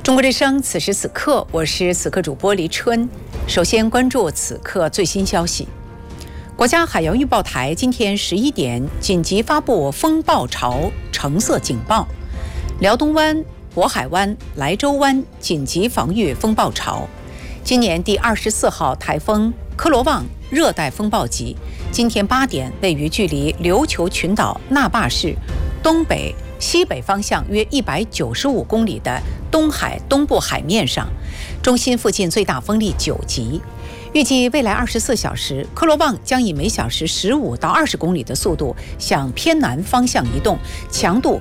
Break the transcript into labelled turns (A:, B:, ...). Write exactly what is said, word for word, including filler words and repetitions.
A: 中国之声，此时此刻，我是此刻主播黎春。首先关注此刻最新消息。国家海洋预报台今天十一点紧急发布风暴潮橙色警报，辽东湾、渤海湾、莱州湾紧急防御风暴潮。今年第二十四号台风科罗旺热带风暴级，今天八点位于距离琉球群岛那霸市东北西北方向约一百九十五公里的东海东部海面上，中心附近最大风力九级。预计未来二十四小时，科罗旺将以每小时十五到二十公里的速度向偏南方向移动，强度